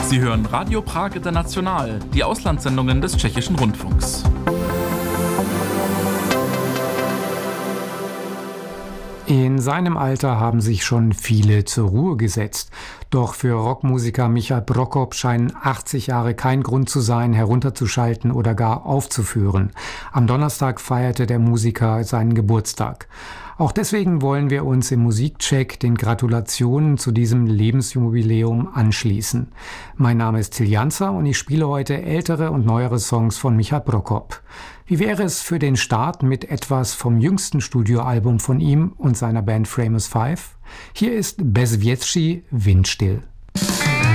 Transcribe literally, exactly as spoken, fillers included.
Sie hören Radio Prag International, die Auslandssendungen des Tschechischen Rundfunks. In seinem Alter haben sich schon viele zur Ruhe gesetzt. Doch für Rockmusiker Michal Prokop scheinen achtzig Jahre kein Grund zu sein, herunterzuschalten oder gar aufzuführen. Am Donnerstag feierte der Musiker seinen Geburtstag. Auch deswegen wollen wir uns im Musikcheck den Gratulationen zu diesem Lebensjubiläum anschließen. Mein Name ist Till Janzer und ich spiele heute ältere und neuere Songs von Michal Prokop. Wie wäre es für den Start mit etwas vom jüngsten Studioalbum von ihm und seiner Band Famous Five? Hier ist Bez Větší, Windstill.